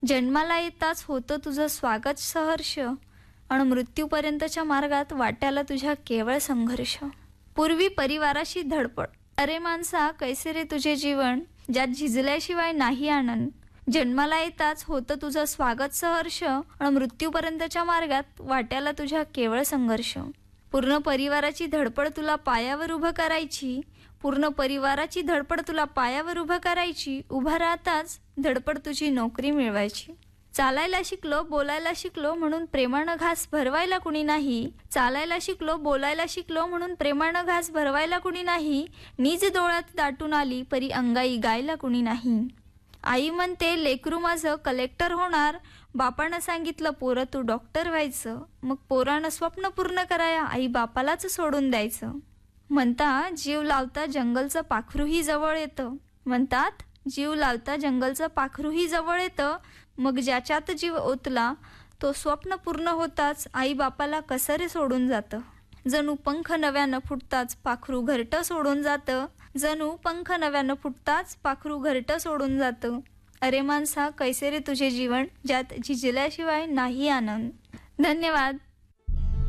जन्माला येताच होतं तुझं स्वागत सहर्ष, आणि मृत्यूपर्यंतच्या मार्गात वाट्याला तुझ्या केवळ संघर्ष. पूर्वी परिवाराशी धडपड, अरे माणसा कैसे रे तुझे जीवन, ज्यात झिजल्याशिवाय नाही आनंद. जन्माला येताच होतं तुझं स्वागत सहर्ष, आणि मृत्यूपर्यंतच्या मार्गात वाट्याला तुझ्या केवळ संघर्ष. पूर्ण परिवाराची धडपड तुला पायावर उभं करायची, पूर्ण परिवाराची धडपड तुला पायावर उभं करायची. उभा राहताच धडपड तुझी नोकरी मिळवायची. चालायला शिकलो बोलायला शिकलो म्हणून प्रेमानं घास भरवायला कुणी नाही. चालायला शिकलो बोलायला शिकलो म्हणून प्रेमानं घास भरवायला कुणी नाही. निज डोळ्यात दाटून आली परी अंगाई गायला कुणी नाही. आई म्हणते लेकरू माझं कलेक्टर होणार, बापानं सांगितलं पोरं तू डॉक्टर व्हायचं. मग पोरानं स्वप्न पूर्ण कराया आई बापालाच सोडून द्यायचं. म्हणतात जीव लावता जंगलचं पाखरूही जवळ येतं. म्हणतात जीव लावता जंगलचं पाखरूही जवळ येतं. मग ज्याच्यात जीव ओतला तो स्वप्न पूर्ण होताच आई बापाला कसं रे सोडून जातं. जणू पंख नव्यानं फुटताच पाखरू घरटं सोडून जातं. जणू पंख नव्यानं फुटताच पाखरू घरटं सोडून जातं. अरे माणसा कैसे रे तुझे जीवन, ज्यात झिजल्याशिवाय नाही आनंद. धन्यवाद.